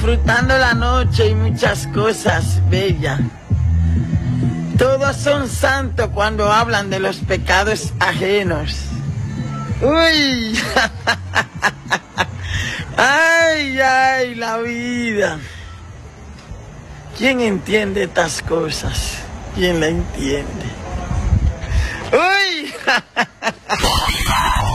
disfrutando la noche y muchas cosas bellas. Todos son santos cuando hablan de los pecados ajenos. ¡Uy! ¡Ay, ay, la vida! ¿Quién entiende estas cosas? ¿Quién la entiende? ¡Uy!